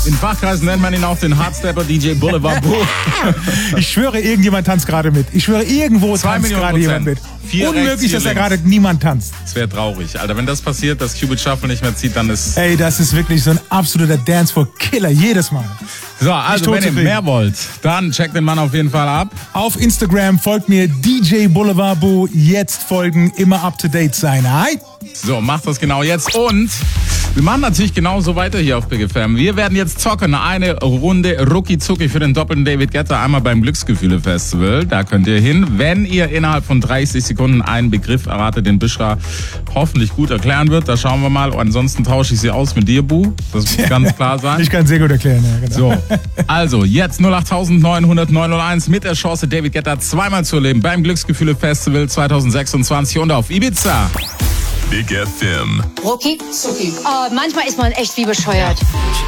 In Fachkreisen nennt man ihn auch den Hardstepper DJ Boulevard Boo. Ich schwöre, irgendjemand tanzt gerade mit. Ich schwöre, irgendwo 2 tanzt Millionen gerade jemand mit. Unmöglich, dass da gerade niemand tanzt. Das wäre traurig. Alter, wenn das passiert, dass Cupid Shuffle nicht mehr zieht, dann ist... Ey, das ist wirklich so ein absoluter Dancefloor-Killer, jedes Mal. So, also wenn ihr mehr wollt, dann checkt den Mann auf jeden Fall ab. Auf Instagram folgt mir DJ Boulevard Boo. Jetzt folgen, immer up to date sein. Hi. So, macht das genau jetzt. Und wir machen natürlich genauso weiter hier auf Big FM. Wir werden jetzt zocken. Eine Runde Rucki-Zucki für den doppelten David Guetta. Einmal beim Glücksgefühle-Festival. Da könnt ihr hin. Wenn ihr innerhalb von 30 Sekunden einen Begriff erratet, den Bishra hoffentlich gut erklären wird. Da schauen wir mal. Ansonsten tausche ich sie aus mit dir, Bu. Das muss ganz klar sein. Ich kann sehr gut erklären, ja, genau. So, also jetzt 08900 901 mit der Chance, David Guetta zweimal zu erleben beim Glücksgefühle-Festival 2026 und auf Ibiza. Big FM. Rucki Zucki. Oh, manchmal ist man echt wie bescheuert.